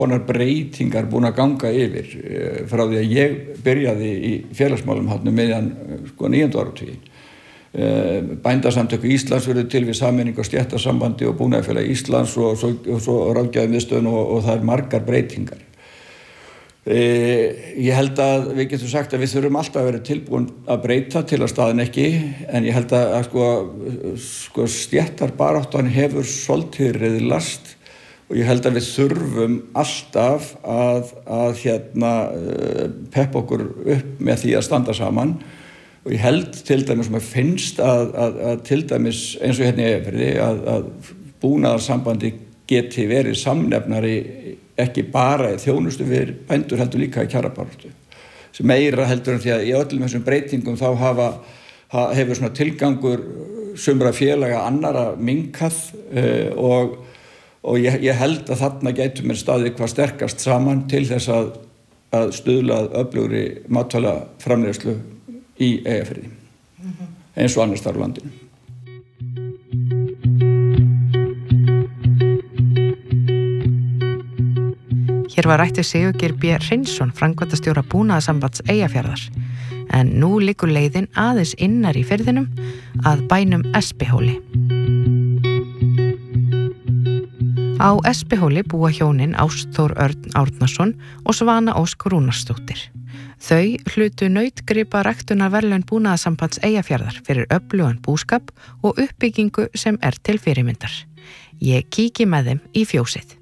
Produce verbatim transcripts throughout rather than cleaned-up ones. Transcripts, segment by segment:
konar breytingar búin að ganga yfir frá því að ég byrjaði í félagsmálum hann meðan sko níunda áratuginn. Bændasamtök Íslands verður til við sameiningu og stéttasambandi og Búnaðarfélag Íslands og svo, og svo ráðgjafarmiðstöðin og, og það er margar breytingar. Ég held að við getum sagt að við þurfum alltaf að vera tilbúin að breyta til að staðin ekki, en ég held að, að sko, sko stéttarbaráttan hefur svolítið riðlast og ég held að við þurfum alltaf að, að hérna, peppa okkur upp með því að standa saman og ég held til dæmis sem að finnst að, að, að til dæmis eins og hérna í Eyjafirði að, að búnaðarsambandi geti verið samnefnari ekki bara í þjónustu við bændur heldur líka í kjarabaráttu. Sem meira heldur en því að í öllum þessum breytingum þá hafa, hefur svona tilgangur sumra félaga annara minnkað uh, og, og ég, ég held að þarna gætu mér staðið hvað sterkast saman til þess að, að stuðla að öflugri matvælaframleiðslu í Eyjafirði, mm-hmm. eins og annars þar á landinu. Hér var rætt við Sigurgeir B. Hreinsson, framkvæmdastjóra Búnaðarsambands Eyjafjarðar, en nú liggur leiðin aðeins innar í firðinum að bænum Espihóli. Á Espihóli búa hjónin Ástþór Örn Árnason og Svana Ósk Rúnarsdóttir. Þau hlutu nautgripa ræktunarverðlaun Búnaðarsambands Eyjafjarðar fyrir öflugan búskap og uppbyggingu sem er til fyrirmyndar. Ég kíki með þeim í fjósið.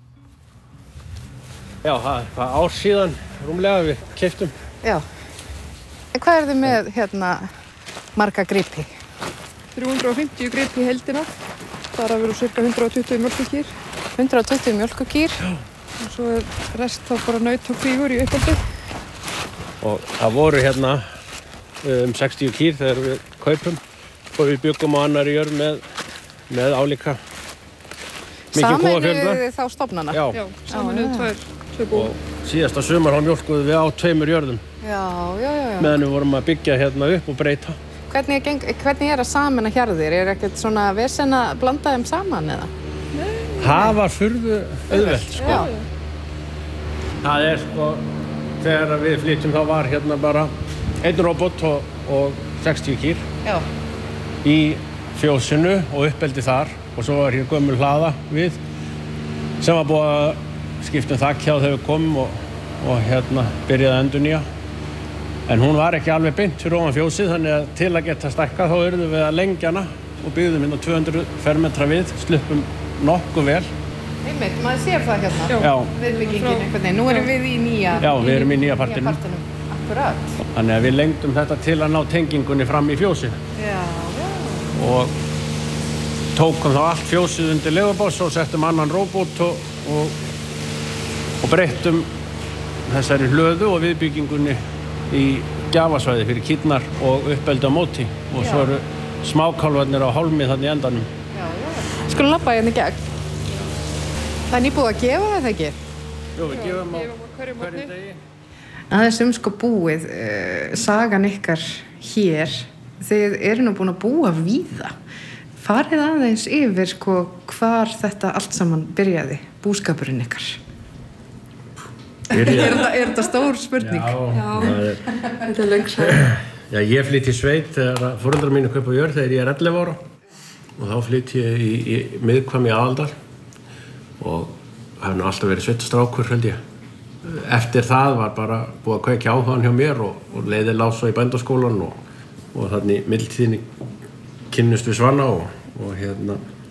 Já, það er ár síðan rúmlega við keyptum. Já. En hvað er þið með hérna marga gripi? þrjú hundruð og fimmtíu gripi í heildina. Það er að vera cirka hundrað og tuttugu mjólkurkýr. hundrað og tuttugu mjólkurkýr. Já. Og svo er rest þá bara naut og kvígur í upphaldi. Og það voru hérna um sextíu kýr þegar við kaupum og við byggum á annarri jörð með, með álíka mikið kúafjölda. Sameinuðu þið þá stofnana? Já. Já, sameinuðu tvær. Og síðasta sumar þá mjólkuðum við á tveimur jörðum. Já, já, já, já. Meðan við vorum að byggja hérna upp og breyta. Hvernig, geng, hvernig er að sameina hjarðir? Er ekkert svona vesen að blanda þeim saman eða? Nei. Það var furðu auðvelt, sko. Já. Það er sko, þegar við flytjum þá var hérna bara einn robot og, og sextíu kýr. Já. Í fjósinu og uppeldi þar og svo var hér gömul hlaða við sem var búið að skiptum þakki á þegar við komum og, og hérna byrjaði að endurnýja. En hún var ekki alveg beint fyrir ofan fjósið, þannig að til að geta stækkað þá urðum við að lengja hana og byggðum hérna tvö hundruð fermetra við, sluppum nokkuð vel. Einmitt, maður sér það hérna. Já. Viðbyggingin einhvern veginn. Nú erum við í nýja... Já, við erum í nýja partinum. Nýja partinum. Akkurat. Þannig að við lengdum þetta til að ná tengingunni fram í fjósið. Já, já. Og tókum þá allt fjósið undir leguboss og settum annan róbot og, og og breyttum þessari hlöðu og viðbyggingunni í gjafasvæði fyrir kýrnar og uppeldi á móti og já. Svo eru smákálfarnir á hálmi þannig í endanum. Já, já. Skulum labba hérna í gegn. Það er nýbúið að gefa það ekki? Jú, við gefum á hverjum degi. Aðeins um sko búið, uh, sagan ykkar hér, þið eru nú búin að búa víða. Farið aðeins yfir sko hvar þetta allt saman byrjaði, búskapurinn ykkar. Er þetta, er þetta stór spurning? Já, Já. Er, þetta er löng saga. Já, ég flytt í sveit þegar foreldrar mínu kaupa jörð þegar ég er ellefu ára og þá flytt ég í, í miðkvam í Aðaldal og hef nú alltaf verið sveitastrákur held ég. Eftir það var bara búið að kveikja áhugann hjá mér og, og leiðir lá svo í bændaskólann og, og þannig í mildtíðinni kynnust við Svanna og, og hérna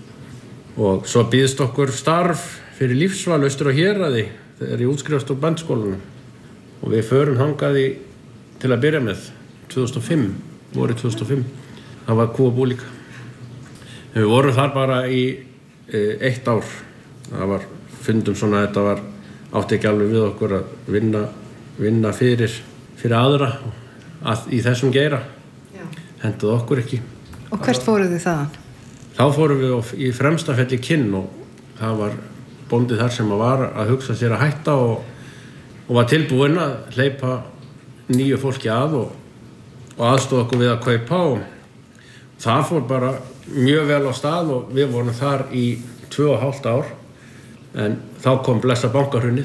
og svo býðst okkur starf fyrir lífsval austur á Héraði þegar ég útskrifast úr bændaskólanum og við förum þangað í til að byrja með tvö þúsund og fimm, vorið tvö þúsund og fimm. Það var kúabú líka. En við vorum þar bara í e, eitt ár. Það var, fundum svona að þetta var átti ekki alveg við okkur að vinna, vinna fyrir, fyrir aðra að, í þessum geira. Hentuð okkur ekki. Og hvert fóruð þið þaðan? Þá fórum við í Fremstafelli Kinn og það var bóndi þar sem var að hugsa sér að hætta og, og var tilbúinn að hleypa nýju fólki að og, og aðstóð okkur við að kaupa og það fór bara mjög vel á stað og við vorum þar í tvö og hálft ár en þá kom blessa bankahrunið